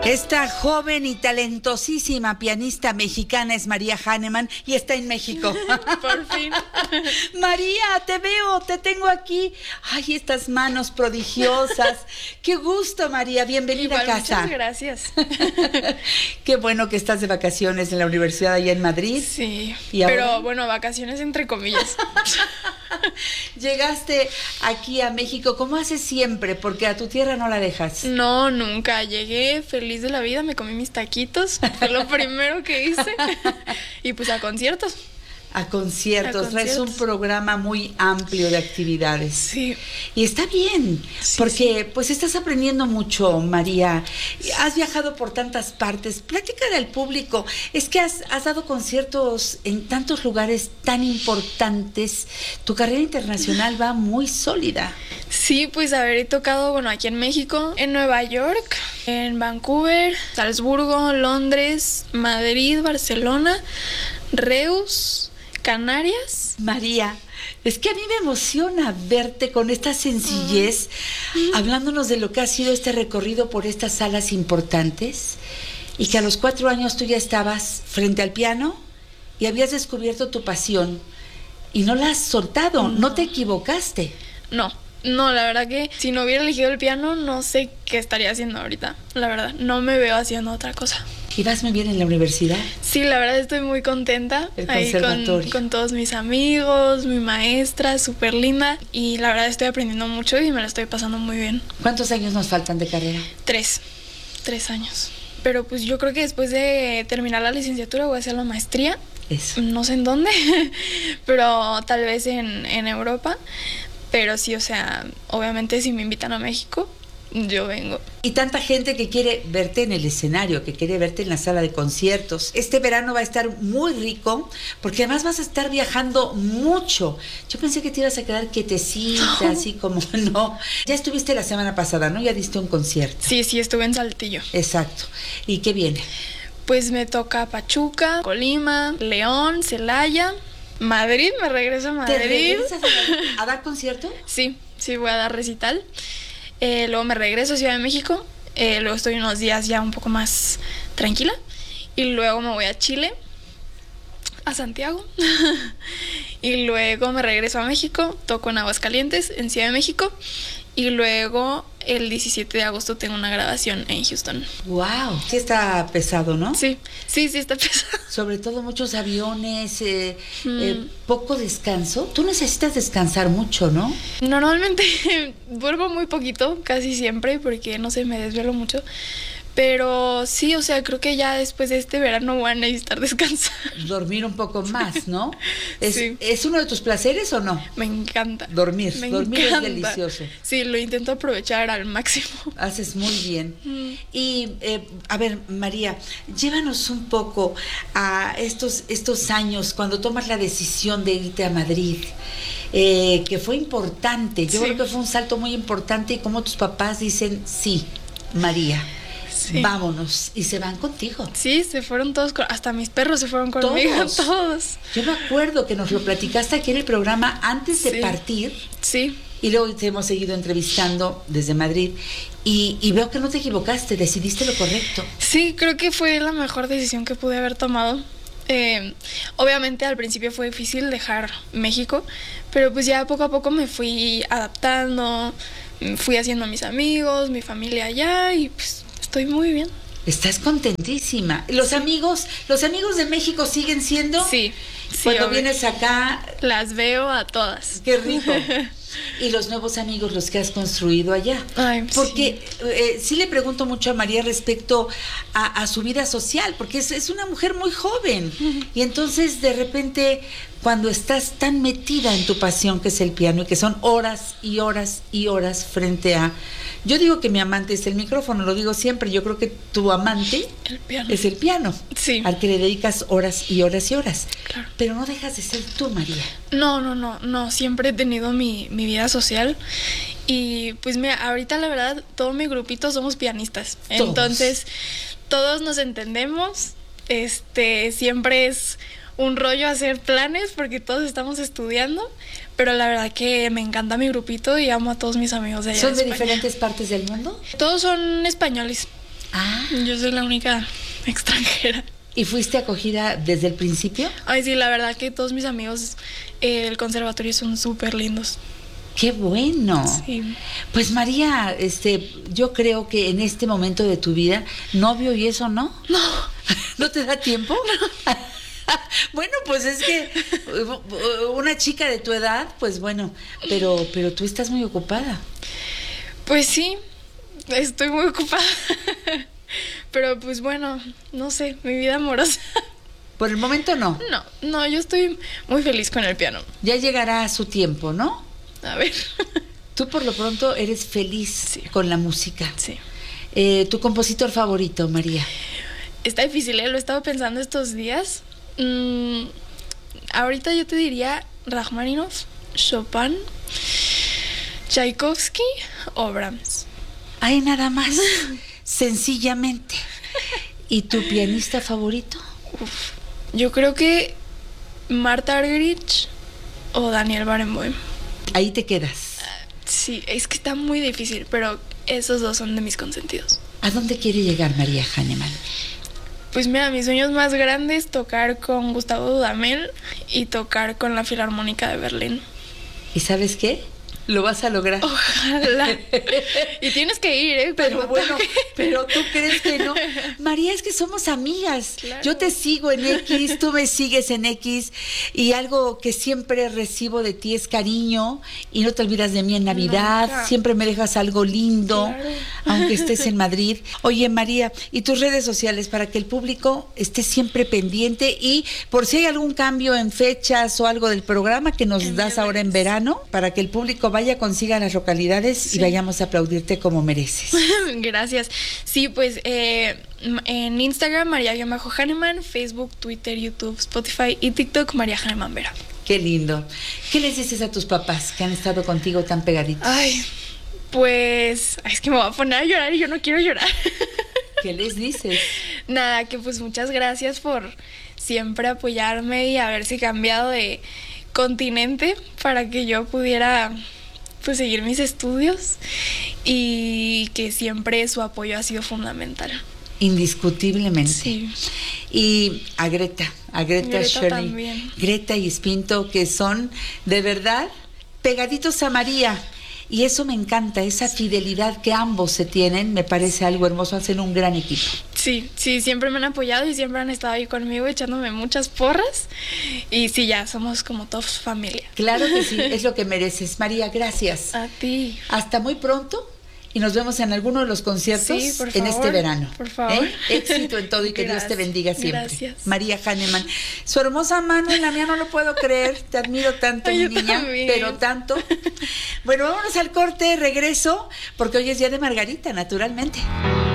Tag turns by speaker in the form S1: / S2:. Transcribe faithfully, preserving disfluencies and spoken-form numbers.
S1: Esta joven y talentosísima pianista mexicana es María Hanneman y está en México.
S2: Por fin.
S1: María, te veo, te tengo aquí. Ay, estas manos prodigiosas. Qué gusto, María. Bienvenida
S2: Igual,
S1: a casa.
S2: Muchas gracias.
S1: Qué bueno que estás de vacaciones en la universidad allá en Madrid.
S2: Sí,
S1: ¿Y ahora?
S2: Pero bueno, vacaciones entre comillas.
S1: Llegaste aquí a México, como haces siempre, porque a tu tierra no la dejas.
S2: No, nunca. Llegué feliz de la vida, me comí mis taquitos, fue lo primero que hice. Y pues a conciertos.
S1: A conciertos,
S2: A
S1: traes
S2: conciertos.
S1: un programa muy amplio de actividades.
S2: Sí.
S1: Y está bien,
S2: Sí,
S1: porque pues estás aprendiendo mucho, María. Has viajado por tantas partes. Platícale al público. Es que has, has dado conciertos en tantos lugares tan importantes. Tu carrera internacional va muy sólida.
S2: Sí, pues haber tocado, bueno, aquí en México, en Nueva York, en Vancouver, Salzburgo, Londres, Madrid, Barcelona, Reus, Canarias.
S1: María, es que a mí me emociona verte con esta sencillez, mm. hablándonos de lo que ha sido este recorrido por estas salas importantes, y que a los cuatro años tú ya estabas frente al piano y habías descubierto tu pasión y no la has soltado, no, no te equivocaste.
S2: No. No, la verdad que si no hubiera elegido el piano, no sé qué estaría haciendo ahorita. La verdad, no me veo haciendo otra cosa.
S1: ¿Y vas muy bien en la universidad?
S2: Sí, la verdad estoy muy contenta.
S1: El
S2: ahí
S1: conservatorio.
S2: Con, con todos mis amigos, mi maestra, súper linda. Y la verdad estoy aprendiendo mucho y me la estoy pasando muy bien.
S1: ¿Cuántos años nos faltan de carrera?
S2: Tres. Tres años. Pero pues yo creo que después de terminar la licenciatura voy a hacer la maestría.
S1: Eso.
S2: No sé en dónde, pero tal vez en, en Europa. Pero sí, o sea, obviamente si me invitan a México, yo vengo.
S1: Y tanta gente que quiere verte en el escenario, que quiere verte en la sala de conciertos. Este verano va a estar muy rico, porque además vas a estar viajando mucho. Yo pensé que te ibas a quedar quietecita, no. así como no. Ya estuviste la semana pasada, ¿no? Ya diste un concierto.
S2: Sí, sí, estuve en Saltillo.
S1: Exacto. ¿Y qué viene?
S2: Pues me toca Pachuca, Colima, León, Celaya, Madrid, me regreso a Madrid.
S1: ¿Te regresas a, a dar concierto?
S2: Sí, sí, voy a dar recital. Eh, luego me regreso a Ciudad de México. Eh, luego estoy unos días ya un poco más tranquila. Y luego me voy a Chile, a Santiago. Y luego me regreso a México. Toco en Aguascalientes, en Ciudad de México. Y luego el diecisiete de agosto tengo una grabación en Houston.
S1: ¡Wow! Sí está pesado, ¿no?
S2: Sí, sí, sí está pesado.
S1: Sobre todo muchos aviones, eh,
S2: mm.
S1: eh, poco descanso. Tú necesitas descansar mucho, ¿no?
S2: Normalmente duermo muy poquito, casi siempre, porque no sé, me desvelo mucho. Pero sí, o sea, creo que ya después de este verano voy a necesitar descansar.
S1: Dormir un poco más, ¿no? ¿Es,
S2: sí.
S1: ¿Es uno de tus placeres o no?
S2: Me encanta.
S1: Dormir,
S2: Me
S1: dormir
S2: encanta.
S1: es delicioso.
S2: Sí, lo intento aprovechar al máximo.
S1: Haces muy bien.
S2: Mm.
S1: Y, eh, a ver, María, llévanos un poco a estos, estos años, cuando tomas la decisión de irte a Madrid, eh, que fue importante. Yo sí. creo que fue un salto muy importante, y como tus papás dicen, sí, María. Sí. Vámonos, y se van contigo.
S2: Sí, se fueron todos, hasta mis perros se fueron
S1: ¿Todos?
S2: conmigo, todos.
S1: Yo me acuerdo que nos lo platicaste aquí en el programa antes de
S2: sí.
S1: partir.
S2: Sí.
S1: Y luego te hemos seguido entrevistando desde Madrid, y, y veo que no te equivocaste, decidiste lo correcto.
S2: Sí, creo que fue la mejor decisión que pude haber tomado. Eh, obviamente al principio fue difícil dejar México, pero pues ya poco a poco me fui adaptando, fui haciendo mis amigos, mi familia allá, y pues estoy muy bien.
S1: Estás contentísima. ¿Los sí. amigos, los amigos de México siguen siendo?
S2: Sí. sí
S1: Cuando
S2: obvio.
S1: vienes acá.
S2: Las veo a todas.
S1: Qué rico. Y los nuevos amigos, los que has construido allá.
S2: Ay,
S1: porque
S2: sí.
S1: Eh, sí le pregunto mucho a María respecto a, a su vida social, porque es, es una mujer muy joven. Y entonces, de repente, cuando estás tan metida en tu pasión, que es el piano, y que son horas y horas y horas frente a... Yo digo que mi amante es el micrófono, lo digo siempre. Yo creo que tu amante
S2: el piano.
S1: es el piano,
S2: sí.
S1: al que le dedicas horas y horas y horas.
S2: Claro.
S1: Pero no dejas de ser tú, María.
S2: No, no, no, no. Siempre he tenido mi, mi vida social. Y pues mira, ahorita la verdad, todo mi grupito somos pianistas.
S1: Todos.
S2: Entonces, todos nos entendemos. Este, siempre es un rollo hacer planes porque todos estamos estudiando, pero la verdad que me encanta mi grupito y amo a todos mis amigos de allá.
S1: ¿Son
S2: de
S1: de
S2: España.
S1: diferentes partes del mundo?
S2: Todos son españoles.
S1: Ah.
S2: Yo soy la única extranjera.
S1: ¿Y fuiste acogida desde el principio?
S2: Ay, sí, la verdad que todos mis amigos eh, del conservatorio son súper lindos.
S1: ¡Qué bueno!
S2: Sí.
S1: Pues María, este, yo creo que en este momento de tu vida, novio y eso, ¿no?
S2: No.
S1: ¿No te da tiempo? No. Bueno, pues es que una chica de tu edad, pues bueno, pero, pero tú estás muy ocupada.
S2: Pues sí, estoy muy ocupada. Pero pues bueno, no sé, mi vida amorosa.
S1: Por el momento no.
S2: No, no, yo estoy muy feliz con el piano.
S1: Ya llegará su tiempo, ¿no?
S2: A ver.
S1: Tú por lo pronto eres feliz
S2: sí.
S1: con la música.
S2: Sí.
S1: Eh, ¿Tu compositor favorito, María?
S2: Está difícil, ¿eh? Lo he estado pensando estos días. Mm, ahorita yo te diría Rachmaninoff, Chopin, Tchaikovsky o Brahms.
S1: Hay nada más. Sencillamente. ¿Y tu pianista favorito?
S2: Uf, yo creo que Marta Argerich o Daniel Barenboim.
S1: Ahí te quedas.
S2: Uh, sí, es que está muy difícil, pero esos dos son de mis consentidos.
S1: ¿A dónde quiere llegar María Hahnemann?
S2: Pues mira, mis sueños más grandes, tocar con Gustavo Dudamel y tocar con la Filarmónica de Berlín.
S1: ¿Y sabes qué? Lo vas a lograr.
S2: Ojalá. Y tienes que ir, ¿eh?
S1: Pero bueno, pero tú crees que no. María, es que somos amigas.
S2: Claro.
S1: Yo te sigo en X, tú me sigues en X. Y algo que siempre recibo de ti es cariño. Y no te olvidas de mí en Navidad.
S2: Nunca.
S1: Siempre me dejas algo lindo,
S2: Claro.
S1: aunque estés en Madrid. Oye, María, y tus redes sociales para que el público esté siempre pendiente. Y por si hay algún cambio en fechas o algo del programa que nos
S2: En
S1: das ahora en verano, para que el público vaya, consiga las localidades sí. y vayamos a aplaudirte como mereces.
S2: Gracias. Sí, pues eh, en Instagram María-Hahnemann, Facebook, Twitter, YouTube, Spotify y TikTok María Hahnemann Vera.
S1: Qué lindo. ¿Qué les dices a tus papás que han estado contigo tan pegaditos?
S2: Ay, pues es que me voy a poner a llorar y yo no quiero llorar.
S1: ¿Qué les dices?
S2: Nada, que pues muchas gracias por siempre apoyarme y haberse cambiado de continente para que yo pudiera pues seguir mis estudios y que siempre su apoyo ha sido fundamental.
S1: Indiscutiblemente.
S2: Sí.
S1: Y a Greta, a Greta,
S2: Greta
S1: Shirley,
S2: también.
S1: Greta y Espinto, que son de verdad pegaditos a María. Y eso me encanta, esa fidelidad que ambos se tienen, me parece algo hermoso, hacen un gran equipo.
S2: Sí, sí, siempre me han apoyado y siempre han estado ahí conmigo echándome muchas porras. Y sí, ya somos como todos familia.
S1: Claro que sí, es lo que mereces. María, gracias.
S2: A ti.
S1: Hasta muy pronto y nos vemos en alguno de los conciertos
S2: sí, por
S1: en
S2: favor,
S1: este verano.
S2: Por favor.
S1: ¿Eh? Éxito en todo y que
S2: Gracias,
S1: Dios te bendiga siempre.
S2: Gracias.
S1: María Hahnemann. Su hermosa mano en la mía no lo puedo creer. Te admiro tanto,
S2: Ay,
S1: mi
S2: yo
S1: niña,
S2: también.
S1: pero tanto. Bueno, vámonos al corte, regreso, porque hoy es día de Margarita, naturalmente.